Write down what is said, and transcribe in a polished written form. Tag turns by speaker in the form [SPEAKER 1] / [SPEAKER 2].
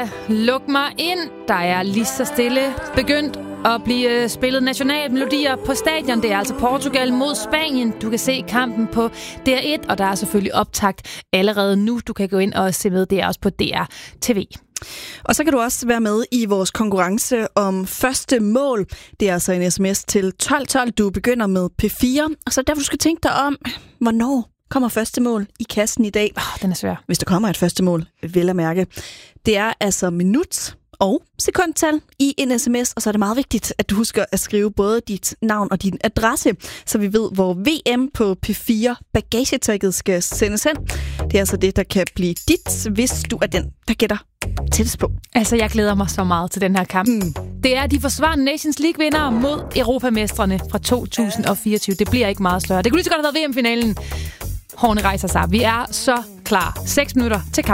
[SPEAKER 1] Luk mig ind. Der er lige så stille begyndt at blive spillet nationalmelodier på stadion. Det er altså Portugal mod Spanien. Du kan se kampen på DR1, og der er selvfølgelig optakt allerede nu. Du kan gå ind og se med. Det er også på DR TV.
[SPEAKER 2] Og så kan du også være med i vores konkurrence om første mål. Det er altså en sms til 1212. Du begynder med P4, og så derfor du skal tænke dig om, hvornår kommer første mål i kassen i dag.
[SPEAKER 1] Den er svær.
[SPEAKER 2] Hvis der kommer et første mål, vel at mærke. Det er altså minut og sekundtal i en sms, og så er det meget vigtigt, at du husker at skrive både dit navn og din adresse, så vi ved, hvor VM på P4 bagagetagget skal sendes hen. Det er altså det, der kan blive dit, hvis du er den, der gætter tættest på.
[SPEAKER 1] Altså, jeg glæder mig så meget til den her kamp. Det er de forsvarende Nations League-vindere mod Europamestrene fra 2024. Det bliver ikke meget større. Det kunne lige så godt have været VM-finalen. Hårene rejser sig. Vi er så klar. 6 minutter til kamp.